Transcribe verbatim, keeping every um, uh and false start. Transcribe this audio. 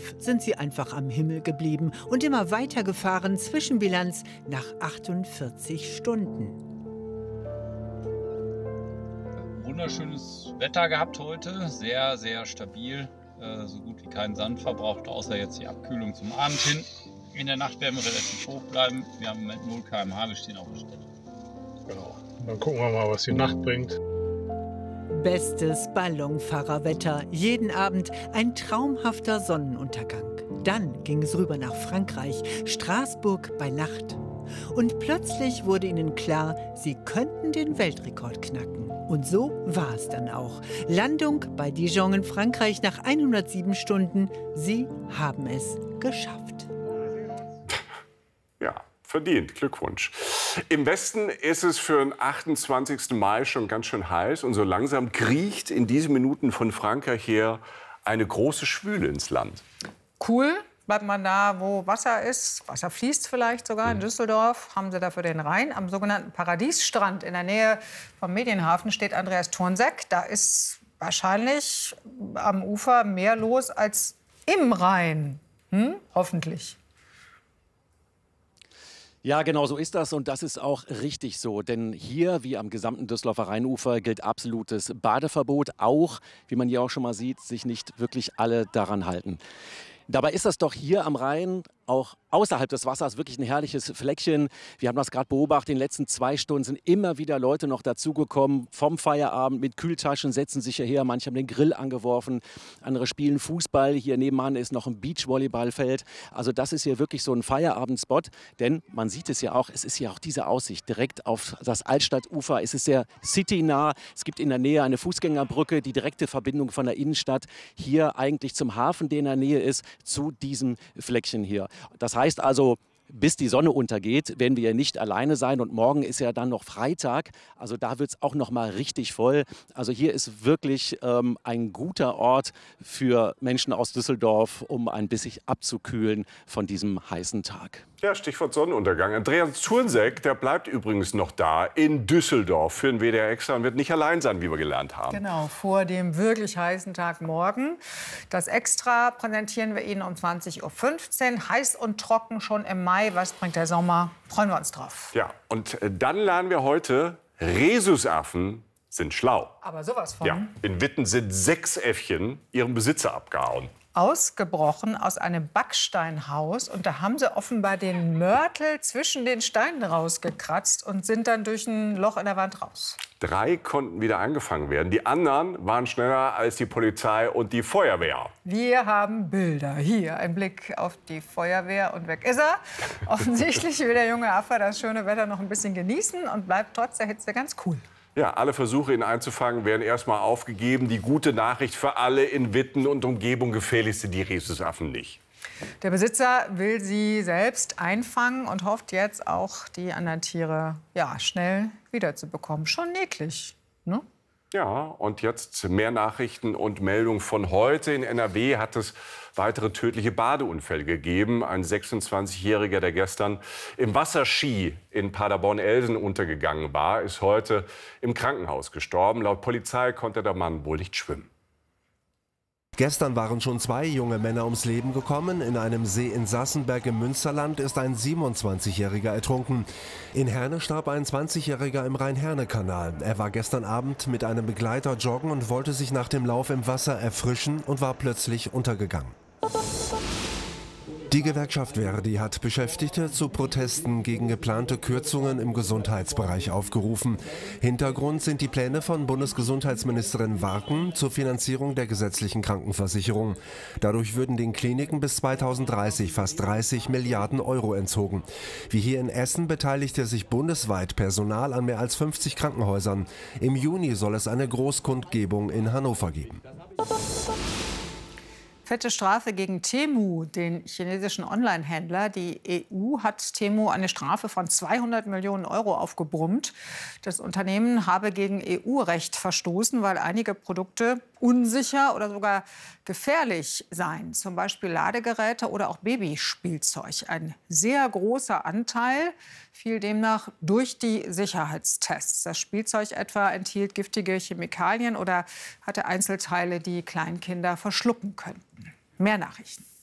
Schiff sind sie einfach am Himmel geblieben und immer weiter gefahren, Zwischenbilanz nach achtundvierzig Stunden. Wunderschönes Wetter gehabt heute, sehr, sehr stabil, äh, so gut wie keinen Sand verbraucht, außer jetzt die Abkühlung zum Abend hin. In der Nacht werden wir relativ hoch bleiben, wir haben im Moment null Kilometer pro Stunde, wir stehen auf der Stelle. Genau, dann gucken wir mal, was die Nacht bringt. Bestes Ballonfahrerwetter, jeden Abend ein traumhafter Sonnenuntergang. Dann ging es rüber nach Frankreich, Straßburg bei Nacht. Und plötzlich wurde ihnen klar, sie könnten den Weltrekord knacken. Und so war es dann auch. Landung bei Dijon in Frankreich nach hundertsieben Stunden. Sie haben es geschafft. Ja, verdient. Glückwunsch. Im Westen ist es für den achtundzwanzigsten Mai schon ganz schön heiß. Und so langsam kriecht in diesen Minuten von Frankreich her eine große Schwüle ins Land. Cool. Bleibt man da, wo Wasser ist, Wasser fließt vielleicht sogar. In Düsseldorf haben sie dafür den Rhein. Am sogenannten Paradiesstrand in der Nähe vom Medienhafen steht Andreas Thornseck. Da ist wahrscheinlich am Ufer mehr los als im Rhein. Hm? Hoffentlich. Ja, genau so ist das und das ist auch richtig so. Denn hier, wie am gesamten Düsseldorfer Rheinufer, gilt absolutes Badeverbot. Auch, wie man hier auch schon mal sieht, sich nicht wirklich alle daran halten. Dabei ist das doch hier am Rhein auch außerhalb des Wassers wirklich ein herrliches Fleckchen. Wir haben das gerade beobachtet, in den letzten zwei Stunden sind immer wieder Leute noch dazugekommen. Vom Feierabend mit Kühltaschen setzen sich hierher, manche haben den Grill angeworfen, andere spielen Fußball. Hier nebenan ist noch ein Beachvolleyballfeld. Also das ist hier wirklich so ein Feierabendspot, denn man sieht es ja auch, es ist ja auch diese Aussicht direkt auf das Altstadtufer. Es ist sehr citynah. Es gibt in der Nähe eine Fußgängerbrücke, die direkte Verbindung von der Innenstadt hier eigentlich zum Hafen, der in der Nähe ist, zu diesem Fleckchen hier. Das heißt also, bis die Sonne untergeht, werden wir ja nicht alleine sein. Und morgen ist ja dann noch Freitag. Also da wird es auch noch mal richtig voll. Also hier ist wirklich ähm, ein guter Ort für Menschen aus Düsseldorf, um ein bisschen abzukühlen von diesem heißen Tag. Ja, Stichwort Sonnenuntergang. Andreas Thornseck, der bleibt übrigens noch da in Düsseldorf für den W D R Extra und wird nicht allein sein, wie wir gelernt haben. Genau, vor dem wirklich heißen Tag morgen. Das Extra präsentieren wir Ihnen um zwanzig Uhr fünfzehn. Heiß und trocken schon im Mai. Was bringt der Sommer? Freuen wir uns drauf. Ja, und dann lernen wir heute, Rhesusaffen sind schlau. Aber sowas von. Ja, in Witten sind sechs Äffchen ihrem Besitzer abgehauen. Ausgebrochen aus einem Backsteinhaus. Und da haben sie offenbar den Mörtel zwischen den Steinen rausgekratzt und sind dann durch ein Loch in der Wand raus. Drei konnten wieder eingefangen werden. Die anderen waren schneller als die Polizei und die Feuerwehr. Wir haben Bilder. Hier ein Blick auf die Feuerwehr und weg ist er. Offensichtlich will der junge Affe das schöne Wetter noch ein bisschen genießen und bleibt trotz der Hitze ganz cool. Ja, alle Versuche, ihn einzufangen, werden erstmal aufgegeben. Die gute Nachricht für alle in Witten und Umgebung: gefährlich sind die Rhesusaffen nicht. Der Besitzer will sie selbst einfangen und hofft jetzt auch, die anderen Tiere ja, schnell wiederzubekommen. Schon niedlich, ne? Ja, und jetzt mehr Nachrichten und Meldungen von heute. In N R W hat es weitere tödliche Badeunfälle gegeben. Ein sechsundzwanzigjähriger, der gestern im Wasserski in Paderborn-Elsen untergegangen war, ist heute im Krankenhaus gestorben. Laut Polizei konnte der Mann wohl nicht schwimmen. Gestern waren schon zwei junge Männer ums Leben gekommen. In einem See in Sassenberg im Münsterland ist ein siebenundzwanzigjähriger ertrunken. In Herne starb ein zwanzigjähriger im Rhein-Herne-Kanal. Er war gestern Abend mit einem Begleiter joggen und wollte sich nach dem Lauf im Wasser erfrischen und war plötzlich untergegangen. Die Gewerkschaft Verdi hat Beschäftigte zu Protesten gegen geplante Kürzungen im Gesundheitsbereich aufgerufen. Hintergrund sind die Pläne von Bundesgesundheitsministerin Warken zur Finanzierung der gesetzlichen Krankenversicherung. Dadurch würden den Kliniken bis zweitausenddreißig fast dreißig Milliarden Euro entzogen. Wie hier in Essen beteiligte sich bundesweit Personal an mehr als fünfzig Krankenhäusern. Im Juni soll es eine Großkundgebung in Hannover geben. Fette Strafe gegen Temu, den chinesischen Online-Händler. Die E U hat Temu eine Strafe von zweihundert Millionen Euro aufgebrummt. Das Unternehmen habe gegen E U-Recht verstoßen, weil einige Produkte unsicher oder sogar gefährlich seien. Zum Beispiel Ladegeräte oder auch Babyspielzeug. Ein sehr großer Anteil fiel demnach durch die Sicherheitstests. Das Spielzeug etwa enthielt giftige Chemikalien oder hatte Einzelteile, die Kleinkinder verschlucken könnten. Mehr Nachrichten.